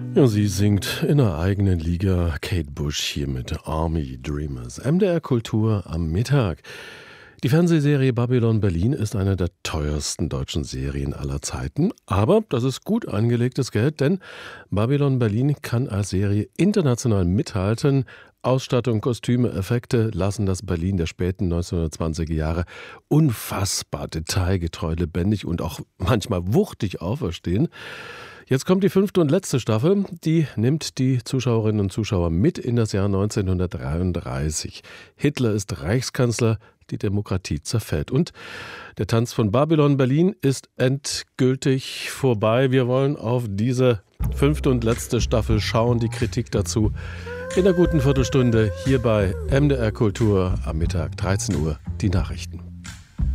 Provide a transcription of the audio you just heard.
Ja, sie singt in der eigenen Liga. Kate Bush hier mit Army Dreamers. MDR Kultur am Mittag. Die Fernsehserie Babylon Berlin ist eine der teuersten deutschen Serien aller Zeiten. Aber das ist gut angelegtes Geld, denn Babylon Berlin kann als Serie international mithalten. Ausstattung, Kostüme, Effekte lassen das Berlin der späten 1920er Jahre unfassbar detailgetreu, lebendig und auch manchmal wuchtig auferstehen. Jetzt kommt die 5. und letzte Staffel. Die nimmt die Zuschauerinnen und Zuschauer mit in das Jahr 1933. Hitler ist Reichskanzler, die Demokratie zerfällt. Und der Tanz von Babylon Berlin ist endgültig vorbei. Wir wollen auf diese 5. und letzte Staffel schauen, die Kritik dazu in einer guten Viertelstunde hier bei MDR Kultur am Mittag 13 Uhr, die Nachrichten.